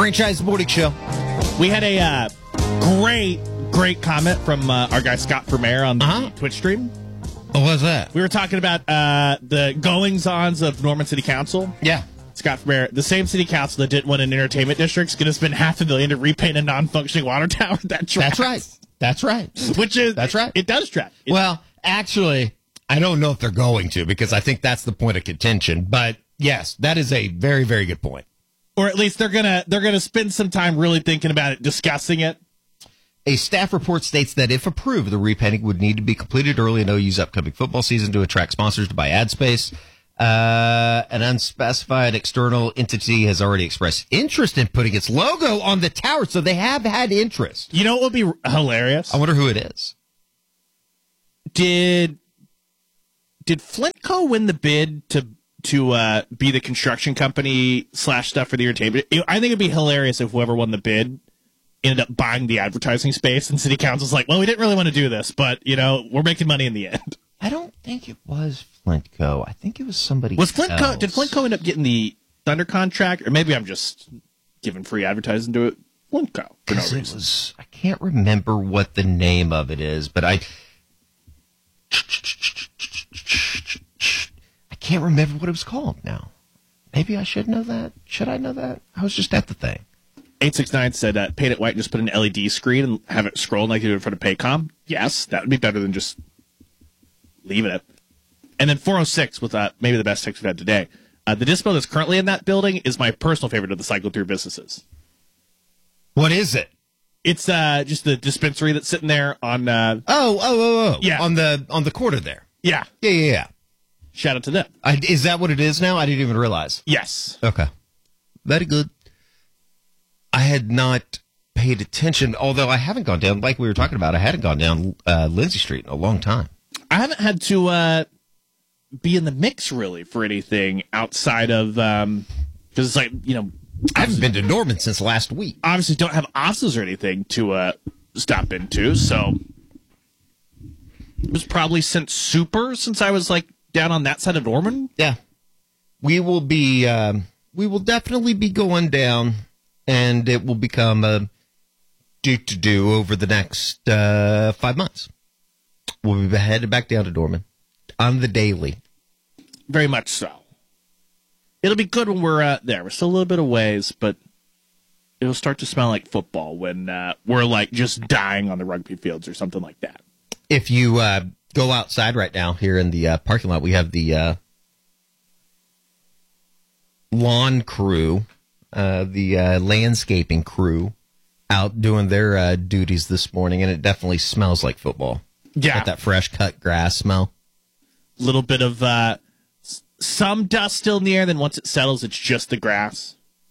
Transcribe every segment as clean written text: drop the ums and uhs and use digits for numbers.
Franchise Morning Show. We had a great comment from our guy Scott for Mayor on the Twitch stream. What was that? We were talking about the goings-ons of Norman City Council. Yeah. Scott for Mayor, the same city council that didn't want an entertainment district is going to spend $500,000 to repaint a non-functioning water tower. That's right. That's right. That's right. It does track. Well, actually, I don't know if they're going to, because I think that's the point of contention. But yes, that is a very, very good point. Or at least they're gonna spend some time really thinking about it, discussing it. A staff report states that if approved, the repainting would need to be completed early in OU's upcoming football season to attract sponsors to buy ad space. An unspecified external entity has already expressed interest in putting its logo on the tower, so they have had interest. You know what would be hilarious? I wonder who it is. Did Flintco win the bid to be the construction company / stuff for the entertainment? I think it'd be hilarious if whoever won the bid ended up buying the advertising space, and City Council's like, well, we didn't really want to do this, but, we're making money in the end. I don't think it was Flintco. I think it was somebody else. Did Flintco end up getting the Thunder contract? Or maybe I'm just giving free advertising to it. Flintco, for no reason. I can't remember what the name of it is, but I can't remember what it was called now. Maybe I should know that. Should I know that? I was just at the thing. 869 said, paint it white and just put an LED screen and have it scroll like you do in front of Paycom. Yes, that would be better than just leaving it. And then 406 with maybe the best text we've had today. The dispo that's currently in that building is my personal favorite of the cycle through businesses. What is it? It's just the dispensary that's sitting there on. Yeah, on the corner there. Yeah. Shout out to them. Is that what it is now? I didn't even realize. Yes. Okay. Very good. I had not paid attention, although I haven't gone down, like we were talking about, I hadn't gone down Lindsay Street in a long time. I haven't had to be in the mix, really, for anything outside of, because it's like, I haven't been to Norman since last week. Obviously don't have offices or anything to stop into, so it was probably since I was, down on that side of Norman. Yeah. We will definitely be going down, and it will become a do over the next 5 months. We'll be headed back down to Norman on the daily. Very much so. It'll be good when we're there. We're still a little bit of ways, but it'll start to smell like football when we're just dying on the rugby fields or something like that. If you go outside right now here in the parking lot, we have the lawn crew, the landscaping crew out doing their duties this morning, and it definitely smells like football. Yeah. Got that fresh cut grass smell. A little bit of some dust still in the air, then once it settles, it's just the grass.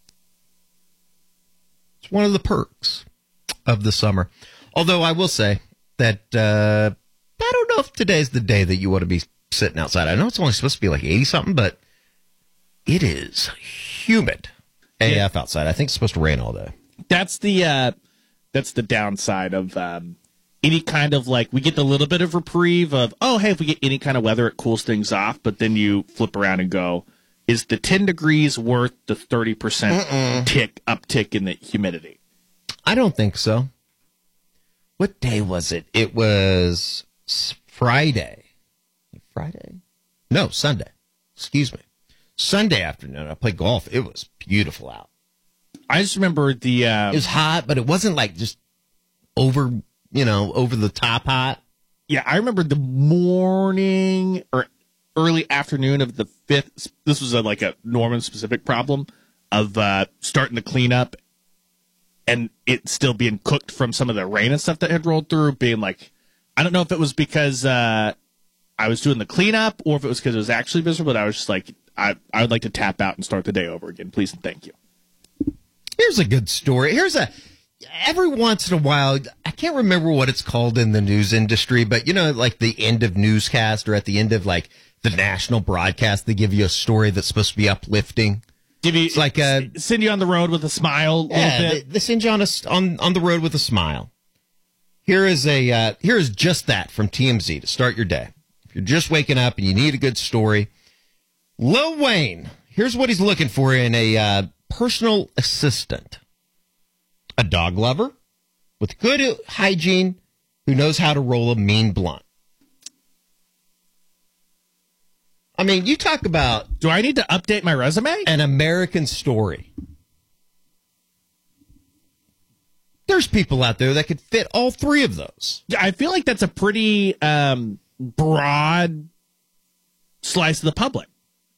It's one of the perks of the summer. Although I will say that I don't know if today's the day that you want to be sitting outside. I know it's only supposed to be 80-something, but it is humid AF outside. I think it's supposed to rain all day. That's the downside of any kind of we get the little bit of reprieve of, oh, hey, if we get any kind of weather, it cools things off. But then you flip around and go, is the 10 degrees worth the 30% uptick in the humidity? I don't think so. What day was it? It was Friday. Friday? No, Sunday. Excuse me. Sunday afternoon, I played golf. It was beautiful out. I just remember it was hot, but it wasn't just over the top hot. Yeah, I remember the morning or early afternoon of the 5th. This was a Norman specific problem of starting to clean up and it still being cooked from some of the rain and stuff that had rolled through, being I don't know if it was because I was doing the cleanup or if it was because it was actually miserable, but I was just I would like to tap out and start the day over again. Please and thank you. Here's a good story. Every once in a while, I can't remember what it's called in the news industry, but the end of newscast or at the end of the national broadcast, they give you a story that's supposed to be uplifting. It's send you on the road with a smile. They send you on the road with a smile. Here is just that from TMZ to start your day. If you're just waking up and you need a good story, Lil Wayne, here's what he's looking for in a personal assistant. a dog lover with good hygiene who knows how to roll a mean blunt. I mean, you talk about... Do I need to update my resume? An American story. There's people out there that could fit all three of those. I feel like that's a pretty broad slice of the public.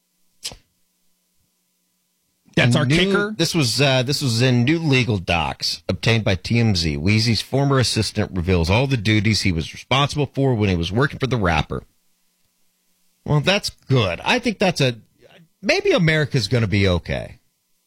That's our kicker. This was in new legal docs obtained by TMZ. Wheezy's former assistant reveals all the duties he was responsible for when he was working for the rapper. Well, that's good. I think maybe America's going to be okay.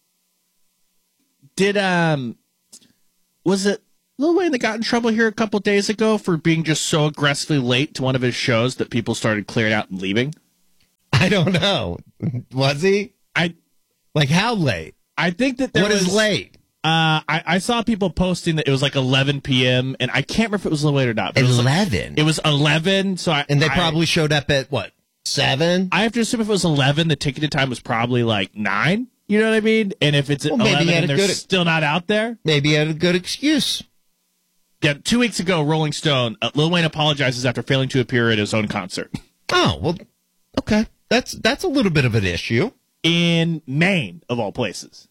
Was it Lil Wayne that got in trouble here a couple days ago for being just so aggressively late to one of his shows that people started clearing out and leaving? I don't know. Was he? Like how late? I think that What is late? I saw people posting that it was like 11 p.m. and I can't remember if it was Lil Wayne or not. 11? It was 11. And they probably showed up at what? 7? I have to assume if it was 11, the ticketed time was probably like 9. You know what I mean? And if it's 11 and they're still not out there, maybe he had a good excuse. Yeah, 2 weeks ago, Rolling Stone, Lil Wayne apologizes after failing to appear at his own concert. Oh, well, okay. That's a little bit of an issue. In Maine, of all places.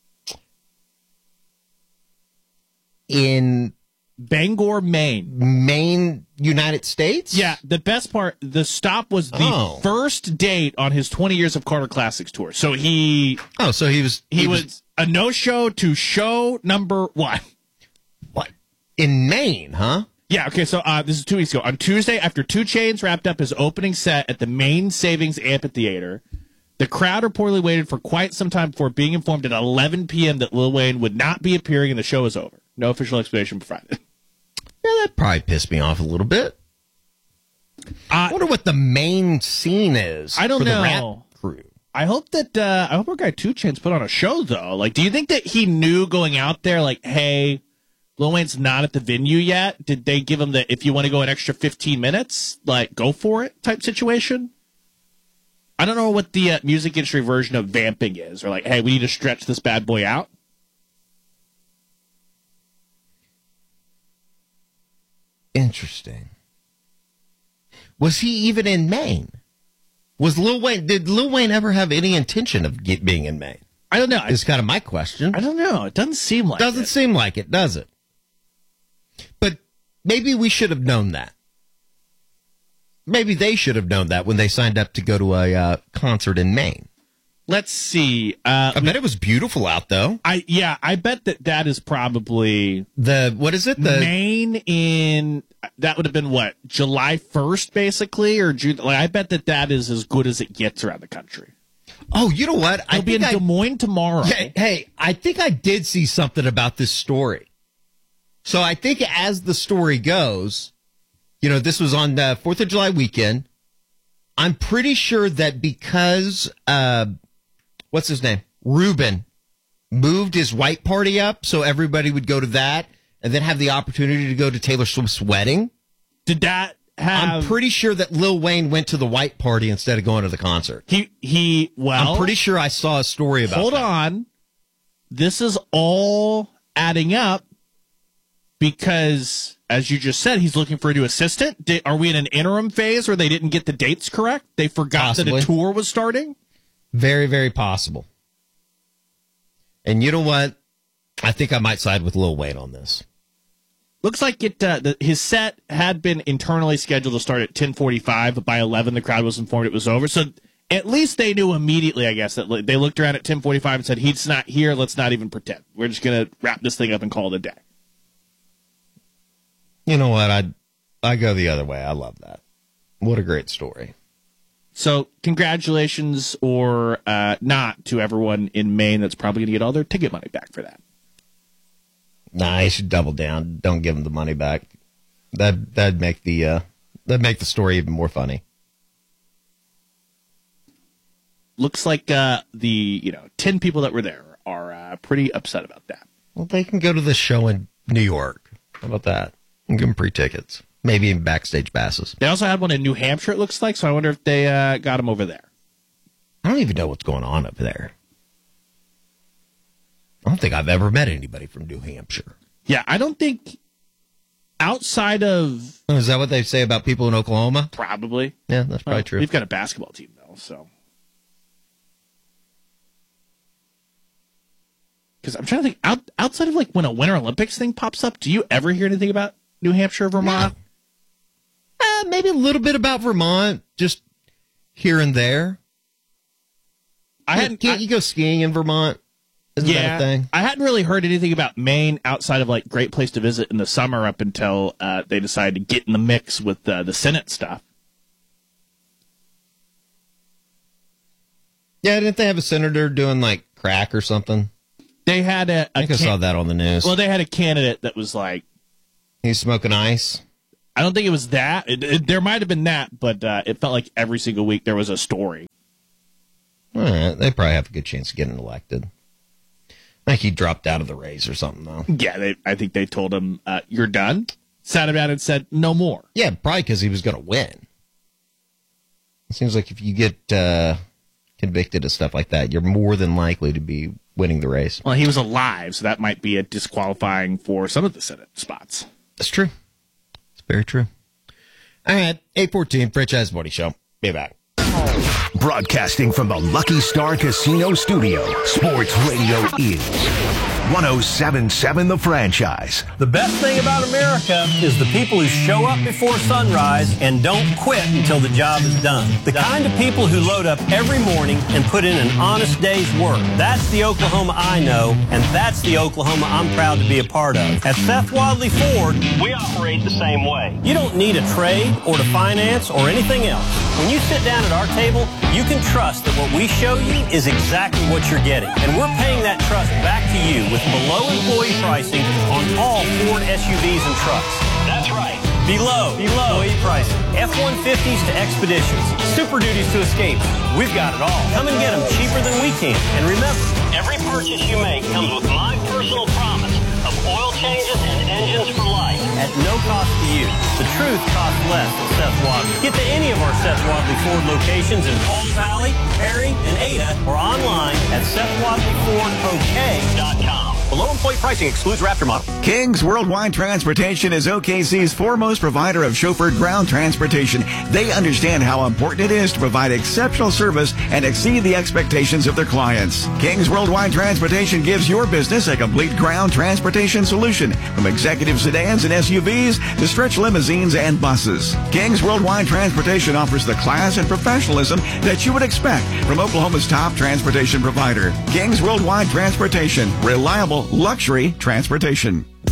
In Bangor, Maine, United States? Yeah, the best part, the stop was the first date on his 20 Years of Carter Classics tour. So he was a no-show to show number 1. What? In Maine, huh? Yeah, okay, so this is 2 weeks ago. On Tuesday, after 2 Chainz wrapped up his opening set at the Maine Savings Amphitheater, the crowd reportedly waited for quite some time before being informed at 11 p.m. that Lil Wayne would not be appearing and the show was over. No official explanation provided. Yeah, that probably pissed me off a little bit. I wonder what the main scene is. I don't know. The rap crew. I hope our guy 2 Chainz put on a show though. Like, do you think that he knew going out there, like, hey, Lil Wayne's not at the venue yet? Did they give him the if you want to go an extra 15 minutes, like go for it type situation? I don't know what the music industry version of vamping is, or like, hey, we need to stretch this bad boy out. Interesting. Was he even in Maine? Did Lil Wayne ever have any intention of being in Maine? I don't know. It's kind of my question. I don't know. It doesn't seem like it. Doesn't seem like it, does it? But maybe we should have known that. Maybe they should have known that when they signed up to go to a concert in Maine. Let's see. I bet it was beautiful out, though. I bet that is probably what is it? The Maine in that would have been what, July 1st, basically, or June. Like, I bet that is as good as it gets around the country. Oh, you know what? I'll be in Des Moines tomorrow. Hey, I think I did see something about this story. So I think as the story goes, this was on the 4th of July weekend. I'm pretty sure that because, what's his name? Ruben moved his white party up so everybody would go to that and then have the opportunity to go to Taylor Swift's wedding. Did that have... I'm pretty sure that Lil Wayne went to the white party instead of going to the concert. I'm pretty sure I saw a story about that. Hold on. This is all adding up because, as you just said, he's looking for a new assistant. Are we in an interim phase where they didn't get the dates correct? They forgot that a tour was starting? Very, very possible. And you know what? I think I might side with Lil Wayne on this. Looks like his set had been internally scheduled to start at 10:45, but by 11 the crowd was informed it was over. So at least they knew immediately, I guess, that they looked around at 10:45 and said, he's not here, let's not even pretend. We're just going to wrap this thing up and call it a day. You know what? I go the other way. I love that. What a great story. So congratulations or not to everyone in Maine that's probably going to get all their ticket money back for that. Nah, you should double down. Don't give them the money back. That'd make the story even more funny. Looks like the 10 people that were there are pretty upset about that. Well, they can go to the show in New York. How about that? And give them free tickets. Maybe even backstage passes. They also had one in New Hampshire, it looks like, so I wonder if they got them over there. I don't even know what's going on up there. I don't think I've ever met anybody from New Hampshire. Yeah, I don't think outside of... Is that what they say about people in Oklahoma? Probably. Yeah, that's probably true. We've got a basketball team, though, so... Because I'm trying to think, outside of like when a Winter Olympics thing pops up, do you ever hear anything about New Hampshire or Vermont? Maybe a little bit about Vermont, just here and there. Can't you go skiing in Vermont? Isn't that a thing? I hadn't really heard anything about Maine outside of like great place to visit in the summer up until they decided to get in the mix with the Senate stuff. Yeah, didn't they have a senator doing like crack or something? They had I saw that on the news. Well, they had a candidate that was like... He's smoking ice? I don't think it was that. There might have been that, but it felt like every single week there was a story. All right, they probably have a good chance of getting elected. I think he dropped out of the race or something, though. Yeah, I think they told him, you're done. Sat him down and said, no more. Yeah, probably because he was going to win. It seems like if you get convicted of stuff like that, you're more than likely to be winning the race. Well, he was alive, so that might be a disqualifying for some of the Senate spots. That's true. It's very true. All right, 8:14, Franchise Money Show. Be back. Broadcasting from the Lucky Star Casino Studio, Sports Radio is 107.7 The Franchise. The best thing about America is the people who show up before sunrise and don't quit until the job is done. The kind of people who load up every morning and put in an honest day's work. That's the Oklahoma I know, and that's the Oklahoma I'm proud to be a part of. At Seth Wadley Ford, we operate the same way. You don't need a trade or to finance or anything else. When you sit down at our table, you can trust that what we show you is exactly what you're getting. And we're paying that trust back to you with below employee pricing on all Ford SUVs and trucks. That's right. Below employee pricing. F-150s to Expeditions. Super Duties to Escapes. We've got it all. Come and get them cheaper than we can. And remember, every purchase you make comes with my personal promise of oil changes and engines for life. At no cost to you. The truth costs less at Seth Wadley. Get to any of our Seth Wadley Ford locations in Palm Valley, Perry, and Ada, or online at SethWadleyFordOK.com. Below employee pricing excludes Raptor model. King's Worldwide Transportation is OKC's foremost provider of chauffeured ground transportation. They understand how important it is to provide exceptional service and exceed the expectations of their clients. King's Worldwide Transportation gives your business a complete ground transportation solution, from executive sedans and SUVs to stretch limousines and buses. King's Worldwide Transportation offers the class and professionalism that you would expect from Oklahoma's top transportation provider. King's Worldwide Transportation, reliable luxury transportation.